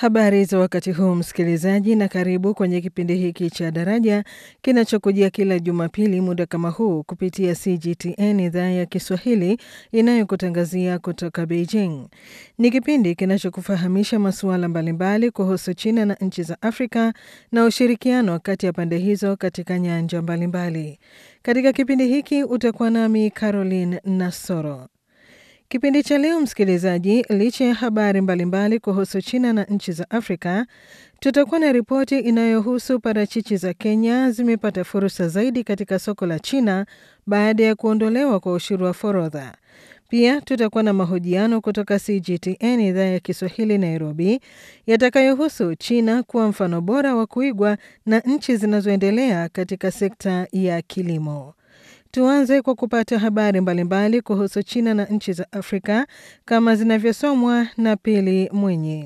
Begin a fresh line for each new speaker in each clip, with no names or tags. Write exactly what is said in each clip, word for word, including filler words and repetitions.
Habari za wakati huu msikilizaji, na karibu kwenye kipindi hiki cha Daraja kinachokujia kila Jumapili muda kama huu kupitia C G T N idhaa ya Kiswahili inayokutangazia kutoka Beijing. Ni kipindi kinachokufahamisha masuala mbalimbali kuhusu China na nchi za Afrika na ushirikiano kati ya pande hizo katika nyanja mbalimbali. Katika kipindi hiki utakuwa nami Caroline Nasoro. Kipindi cha leo msikilizaji, licha ya habari mbalimbali kuhusu China na nchi za Afrika, tutakuwa na ripoti inayohusu parachichi za Kenya zimepata fursa zaidi katika soko la China baada ya kuondolewa kwa ushuru wa forodha. Pia tutakuwa na mahojiano kutoka C G T N idhaa ya Kiswahili Nairobi yatakayohusu China kuwa mfano bora wa kuigwa na nchi zinazoendelea katika sekta ya kilimo. Tuanze kwa kupata habari mbalimbali kuhusu China na nchi za Afrika kama zinavyosomwa na Pili Mwenye.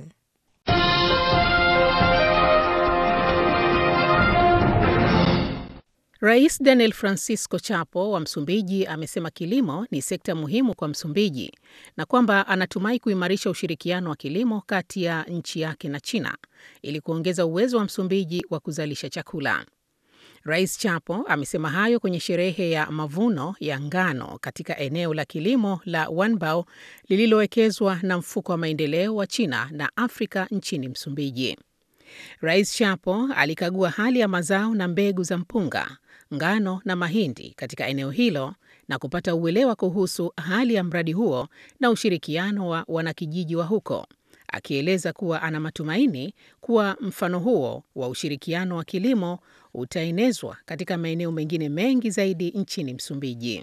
Rais Daniel Francisco Chapo wa Msumbiji amesema kilimo ni sekta muhimu kwa Msumbiji na kwamba anatumai kuimarisha ushirikiano wa kilimo kati ya nchi yake na China ili kuongeza uwezo wa Msumbiji wa kuzalisha chakula. Rais Chapo amesema hayo kwenye sherehe ya mavuno ya ngano katika eneo la kilimo la Wanbao lililowekezwa na mfuko wa maendeleo wa China na Afrika nchini Msumbiji. Rais Chapo alikagua hali ya mazao na mbegu za mpunga, ngano na mahindi katika eneo hilo na kupata uelewa kuhusu hali ya mradi huo na ushirikiano wa wanakijiji wa huko, akieleza kuwa ana matumaini kuwa mfano huo wa ushirikiano wa kilimo utaenezwa katika maeneo mengine mengi zaidi nchini Msumbiji.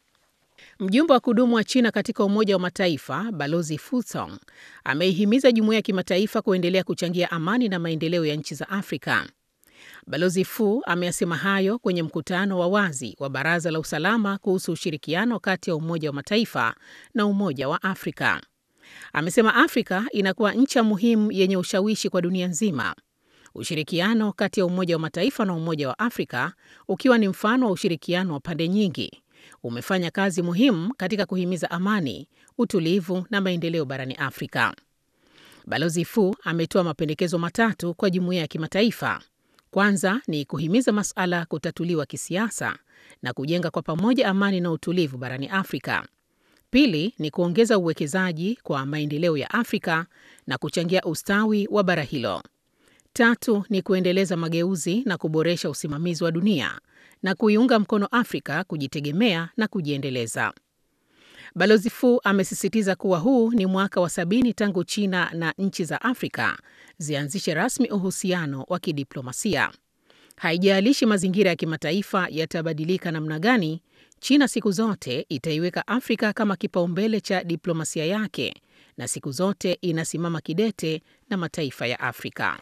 Mjumbe wa kudumu wa China katika Umoja wa Mataifa, Balozi Fu Song, ameihimiza jumuiya ya kimataifa kuendelea kuchangia amani na maendeleo ya nchi za Afrika. Balozi Fu ameyasema hayo kwenye mkutano wa wazi wa Baraza la Usalama kuhusu ushirikiano kati ya Umoja wa Mataifa na Umoja wa Afrika. Amesema Afrika inakuwa nchi muhimu yenye ushawishi kwa dunia nzima. Ushirikiano kati ya Umoja wa Mataifa na Umoja wa Afrika, ukiwa ni mfano wa ushirikiano wa pande nyingi, umefanya kazi muhimu katika kuhimiza amani, utulivu na maendeleo barani Afrika. Balozi Fu ametoa mapendekezo matatu kwa jumuiya ya kimataifa. Kwanza ni kuhimiza masuala kutatuliwa kisiasa na kujenga kwa pamoja amani na utulivu barani Afrika. Pili ni kuongeza uwekezaji kwa maendeleo ya Afrika na kuchangia ustawi wa bara hilo. Tatu ni kuendeleza mageuzi na kuboresha usimamizi wa dunia na kuiunga mkono Afrika kujitegemea na kujiendeleza. Balozi Fu amesisitiza kuwa huu ni mwaka wa sabini tangu China na nchi za Afrika zianzishe rasmi uhusiano wa kidiplomasia. Haijalishi mazingira ya kimataifa yatabadilika namna gani, China siku zote itaiweka Afrika kama kipaumbele cha diplomasia yake na siku zote inasimama kidete na mataifa ya Afrika.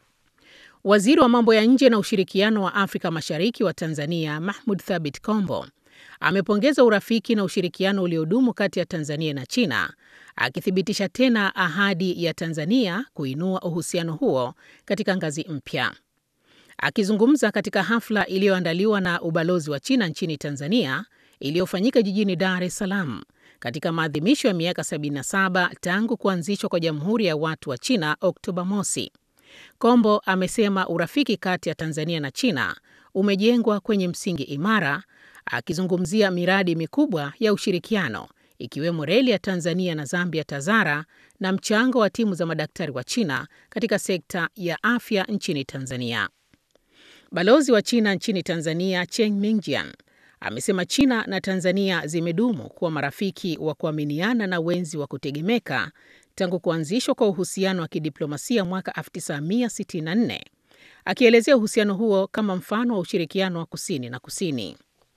Waziri wa mambo ya nje na ushirikiano wa Afrika Mashariki wa Tanzania, Mahmoud Thabit Kombo, amepongeza urafiki na ushirikiano uliodumu kati ya Tanzania na China, akithibitisha tena ahadi ya Tanzania kuinua uhusiano huo katika ngazi mpya. Akizungumza katika hafla iliyoandaliwa na ubalozi wa China nchini Tanzania, iliyofanyika jijini Dar es Salaam, katika maadhimisho ya miaka sabini na saba tangu kuanzishwa kwa Jamhuri ya Watu wa China Oktoba mosi. Kombo amesema urafiki kati ya Tanzania na China umejengwa kwenye msingi imara, akizungumzia miradi mikubwa ya ushirikiano ikiwemo reli ya Tanzania na Zambia Tazara na mchango wa timu za madaktari wa China katika sekta ya afya nchini Tanzania. Balozi wa China nchini Tanzania, Cheng Mingjian, amesema China na Tanzania zimedumu kuwa marafiki wa kuaminiana na wenzi wa kutegemeka tangu kuanzishwa kwa uhusiano wa kidiplomasia mwaka elfu tisa mia sitini na nne, akielezea uhusiano huo kama mfano wa ushirikiano wa kusini na kusini.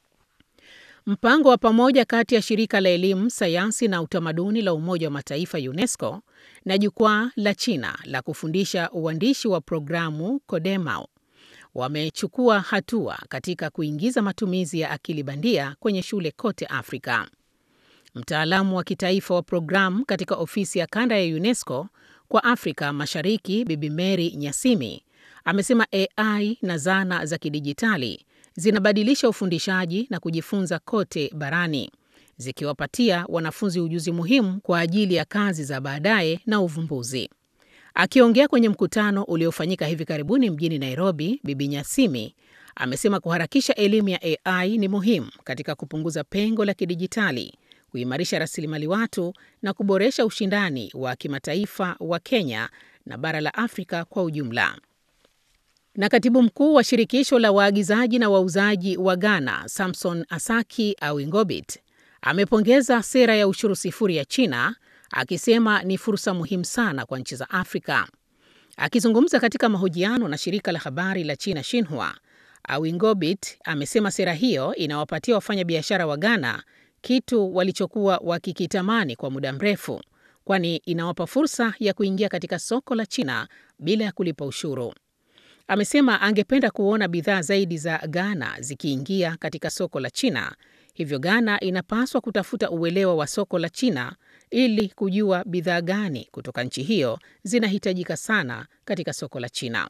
Mpango wa pamoja kati ya Shirika la Elimu, Sayansi na Utamaduni la Umoja wa Mataifa UNESCO na Jukwaa la China la kufundisha uandishi wa programu Codemao wamechukua hatua katika kuingiza matumizi ya akili bandia kwenye shule kote Afrika. Mtaalamu wa kitaifa wa programu katika ofisi ya kanda ya UNESCO kwa Afrika Mashariki, Bibi Mary Nyasimi, amesema A I na zana za kidijitali zinabadilisha ufundishaji na kujifunza kote barani, zikiwapatia wanafunzi ujuzi muhimu kwa ajili ya kazi za baadaye na uvumbuzi. Akiongea kwenye mkutano uliofanyika hivi karibuni mjini Nairobi, Bibi Nyasimi amesema kuharakisha elimu ya A I ni muhimu katika kupunguza pengo la kidijitali, kuimarisha rasilimali watu na kuboresha ushindani wa kimataifa wa Kenya na bara la Afrika kwa ujumla. Na katibu mkuu wa shirikisho la waagizaji na wauzaji wa Ghana, Samson Asaki Awingobit, amepongeza sera ya ushuru sifuri ya China, akisema ni fursa muhimu sana kwa nchi za Afrika. Akizungumza katika mahojiano na shirika la habari la China Xinhua, Awingobit amesema sera hiyo inawapatia wafanyabiashara wa Ghana kitu walichokuwa wakikitamani kwa muda mrefu, kwani inawapa fursa ya kuingia katika soko la China bila ya kulipa ushuru. Amesema angependa kuona bidhaa zaidi za Ghana zikiingia katika soko la China, hivyo Ghana inapaswa kutafuta uelewa wa soko la China ili kujua bidhaa gani kutoka nchi hiyo zinahitajika sana katika soko la China.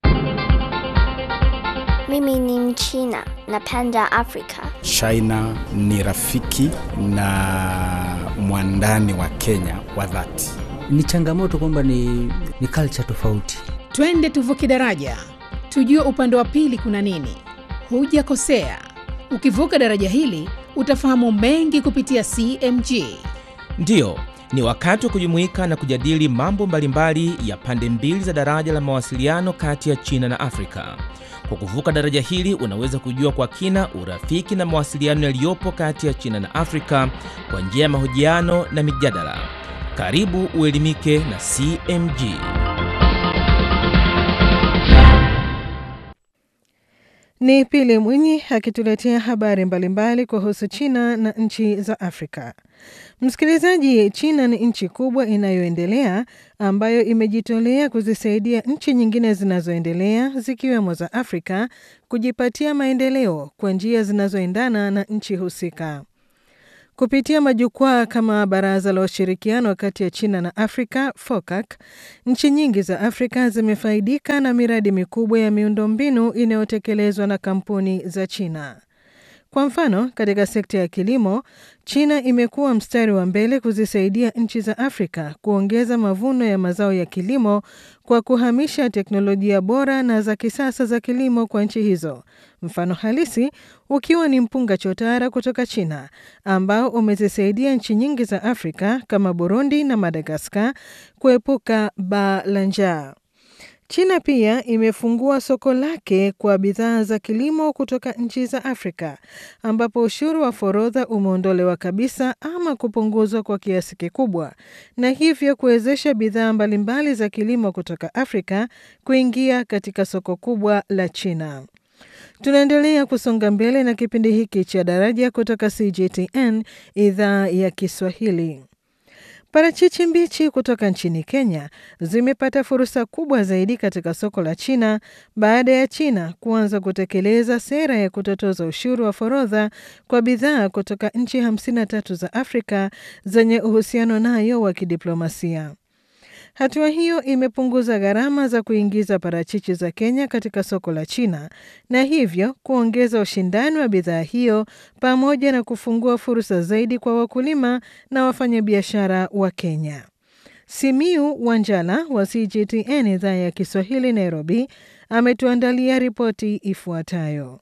Mimi ni Mchina, napenda Afrika.
China ni rafiki na mwandani wa Kenya wa dhati.
Ni changamoto kwamba ni, ni culture tofauti.
Twende tuvuke daraja, tujue upande wa pili kuna nini. Hujakosea. Ukivuka daraja hili, utafahamu mengi kupitia C M G.
Ndiyo, ni wakati wa kujumuika na kujadili mambo mbalimbali ya pande mbili za daraja la mawasiliano kati ya China na Afrika. Kwa kuvuka daraja hili, unaweza kujua kwa kina urafiki na mawasiliano yaliyopo kati ya China na Afrika kwa njia ya mahojiano na mijadala. Karibu uelimike na C M G.
Ni Pili Mwinyi akituletea habari mbalimbali kuhusu China na nchi za Afrika. Msikilizaji, China ni nchi kubwa inayoendelea ambayo imejitolea kuzisaidia nchi nyingine zinazoendelea zikiwemo za Afrika kujipatia maendeleo kwa njia zinazoendana na nchi husika. Kupitia majukwaa kama Baraza la Ushirikiano kati ya China na Afrika, FOCAC, nchi nyingi za Afrika zimefaidika na miradi mikubwa ya miundombinu inayotekelezwa na kampuni za China. Kwa mfano, katika sekta ya kilimo, China imekuwa mstari wa mbele kuzisaidia nchi za Afrika kuongeza mavuno ya mazao ya kilimo kwa kuhamisha teknolojia bora na za kisasa za kilimo kwa nchi hizo. Mfano halisi ukiwa ni mpunga chotara kutoka China ambao umezisaidia nchi nyingi za Afrika kama Burundi na Madagascar kuepuka baa la njaa. China pia imefungua soko lake kwa bidhaa za kilimo kutoka nchi za Afrika, ambapo ushuru wa forodha umeondolewa kabisa ama kupunguzwa kwa kiasi kikubwa, na hivyo kuwezesha bidhaa mbalimbali za kilimo kutoka Afrika kuingia katika soko kubwa la China. Tunaendelea kusonga mbele na kipindi hiki cha Daraja kutoka C G T N, idhaa ya Kiswahili. Parachichi mbichi kutoka nchini Kenya zimepata fursa kubwa zaidi katika soko la China baada ya China kuanza kutekeleza sera ya kutotoza ushuru wa forodha kwa bidhaa kutoka nchi hamsini na tatu za Afrika zenye uhusiano nayo wa kidiplomasia. Hatua hiyo imepunguza gharama za kuingiza parachichi za Kenya katika soko la China na hivyo kuongeza ushindani wa bidhaa hiyo pamoja na kufungua fursa zaidi kwa wakulima na wafanyabiashara wa Kenya. Simiu Wanjala wa C G T N idhaa ya Kiswahili Nairobi ametuandalia ripoti ifuatayo.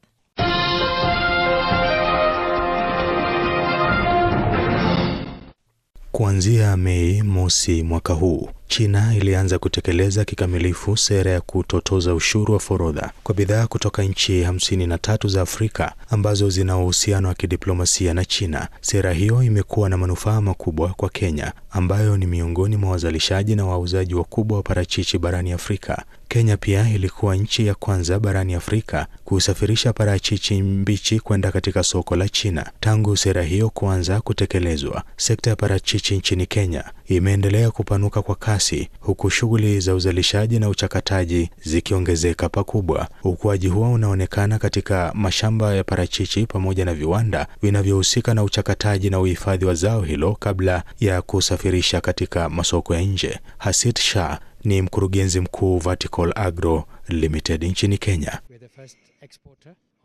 Kuanzia Mei mosi mwaka huu, China ilianza kutekeleza kikamilifu sera ya kutotoza ushuru wa forodha kwa bidhaa kutoka nchi hamsini na tatu za Afrika ambazo zina uhusiano wa kidiplomasia na China. Sera hiyo imekuwa na manufaa makubwa kwa Kenya, ambayo ni miongoni mwa wazalishaji na wauzaji wakubwa wa parachichi barani Afrika. Kenya pia ilikuwa nchi ya kwanza barani Afrika kusafirisha parachichi mbichi kwenda katika soko la China. Tangu sera hiyo kuanza kutekelezwa, sekta ya parachichi nchini Kenya imeendelea kupanuka kwa kasi, huku shughuli za uzalishaji na uchakataji zikiongezeka pakubwa. Ukuaji huo unaonekana katika mashamba ya parachichi pamoja na viwanda vinavyohusika na uchakataji na uhifadhi wa zao hilo kabla ya kusafirisha katika masoko ya nje. Hasit Shah ni mkurugenzi mkuu Vertical Agro Limited nchini Kenya.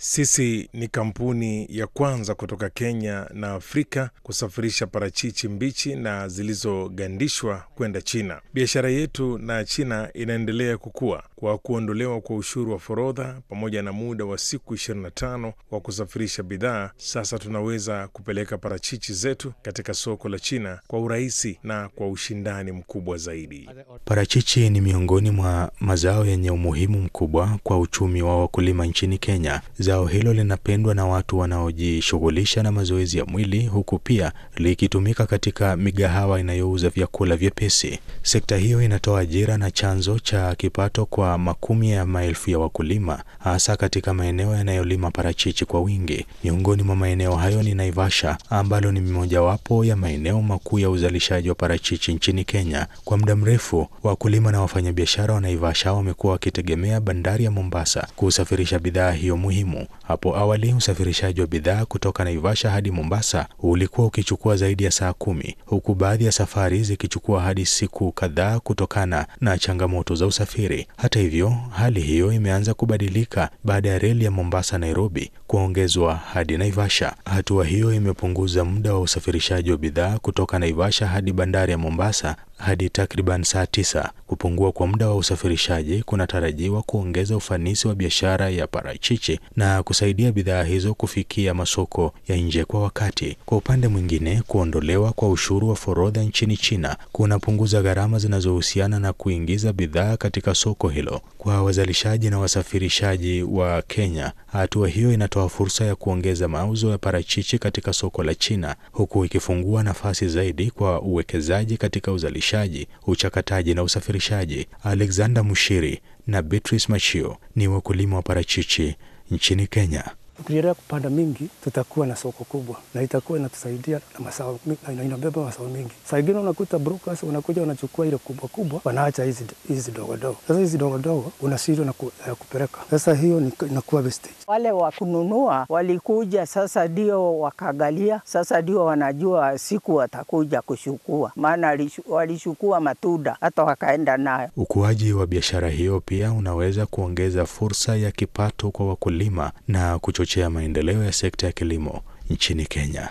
Sisi ni kampuni ya kwanza kutoka Kenya na Afrika kusafirisha parachichi mbichi na zilizogandishwa kwenda China. Biashara yetu na China inaendelea kukua kwa kuondolewa kwa ushuru wa forodha pamoja na muda wa siku ishirini na tano wa kusafirisha bidhaa. Sasa tunaweza kupeleka parachichi zetu katika soko la China kwa urahisi na kwa ushindani mkubwa zaidi.
Parachichi ni miongoni mwa mazao yenye umuhimu mkubwa kwa uchumi wa wakulima nchini Kenya. Zao hilo linapendwa na watu wanaojishughulisha na mazoezi ya mwili, huku pia likitumika katika migahawa inayouza vyakula vyepesi. Sekta hiyo inatoa ajira na chanzo cha kipato kwa makumi ya maelfu ya wakulima, hasa katika maeneo yanayolima parachichi kwa wingi. Miongoni mwa maeneo hayo ni Naivasha, ambalo ni mmojawapo ya maeneo makuu ya uzalishaji wa parachichi nchini Kenya. Kwa muda mrefu, wakulima na wafanyabiashara wa Naivasha wamekuwa wakitegemea bandari ya Mombasa kusafirisha bidhaa hiyo muhimu. Hapo awali, usafirishaji wa bidhaa kutoka Naivasha hadi Mombasa ulikuwa ukichukua zaidi ya saa kumi, huku baadhi ya safari zikichukua hadi siku kadhaa kutokana na changamoto za usafiri. Hata hivyo, hali hiyo imeanza kubadilika baada ya reli ya Mombasa Nairobi kuongezwa hadi Naivasha. Hatua hiyo imepunguza muda wa usafirishaji wa bidhaa kutoka Naivasha hadi bandari ya Mombasa hadi takriban saa tisa. Kupungua kwa muda wa usafirishaji kunatarajiwa kuongeza ufanisi wa biashara ya parachichi na kusaidia bidhaa hizo kufikia masoko ya nje kwa wakati. Kwa upande mwingine, kuondolewa kwa ushuru wa forodha nchini China kunapunguza gharama zinazohusiana na kuingiza bidhaa katika soko hilo. Kwa wazalishaji na wasafirishaji wa Kenya, hatua hiyo inatoa fursa ya kuongeza mauzo ya parachichi katika soko la China, huku ikifungua nafasi zaidi kwa uwekezaji katika uzalishaji, uchakataji na usafirishaji. Alexander Mushiri na Beatrice Machio ni wakulima wa parachichi nchini Kenya.
Tukiendelea kupanda mingi, tutakuwa na soko kubwa na itakuwa inatusaidia na mazao na inabeba mazao mingi. Saa ingine unakuta brokers wanakuja wanachukua ile kubwa kubwa, wanaacha hizi hizi dogo dogo. Sasa hizi dogo dogo unashindwa na ku, uh, kupeleka. Sasa hiyo inakuwa wastage.
Wale wa kununua walikuja, sasa ndio wakagalia, sasa ndio wanajua siku watakuja kushukua, maana walishukua matunda hata wakaenda nayo.
Ukuaji wa biashara hiyo pia unaweza kuongeza fursa ya kipato kwa wakulima na kuchochea maendeleo ya sekta ya kilimo nchini Kenya.